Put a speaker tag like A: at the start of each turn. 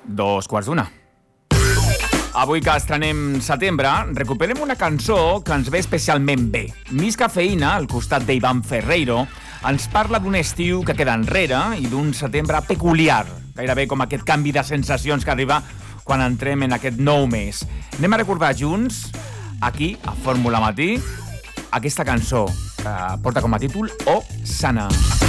A: 2:15. Avui que estrenem setembre, recuperem una cançó que ens ve especialment bé. Miss Cafeïna, al costat d'Ivan Ferreiro, ens parla d'un estiu que queda enrere i d'un setembre peculiar, gairebé com aquest canvi de sensacions que arriba quan entrem en aquest nou mes. Anem a recordar junts, aquí, a Fórmula Matí, aquesta cançó que porta com a títol O Sana.